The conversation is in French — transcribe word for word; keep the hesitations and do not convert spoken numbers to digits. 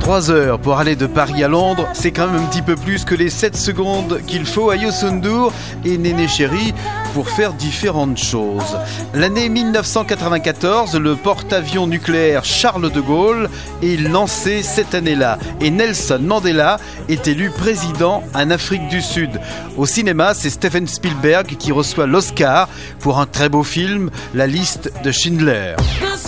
trois heures pour aller de Paris à Londres, c'est quand même un petit peu plus que les sept secondes qu'il faut à Youssou N'Dour et Néné Chéri pour faire différentes choses. L'année mille neuf cent quatre-vingt-quatorze, le porte-avions nucléaire Charles de Gaulle est lancé cette année-là et Nelson Mandela est élu président en Afrique du Sud. Au cinéma, c'est Steven Spielberg qui reçoit l'Oscar pour un très beau film, La liste de Schindler.